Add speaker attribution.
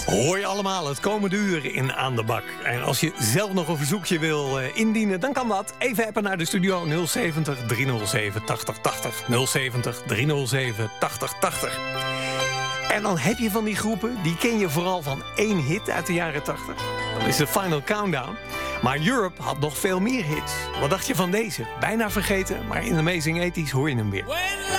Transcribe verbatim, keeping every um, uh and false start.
Speaker 1: Hoor je allemaal het komende uur in Aan de Bak. En als je zelf nog een verzoekje wil uh, indienen, dan kan dat. Even appen naar de studio nul zeventig driehonderdzeven tachtig tachtig. nul zeventig driehonderdzeven tachtig tachtig. En dan heb je van die groepen, die ken je vooral van één hit uit de jaren tachtig. Dat is de Final Countdown. Maar Europe had nog veel meer hits. Wat dacht je van deze? Bijna vergeten, maar in Amazing eighties hoor je hem weer.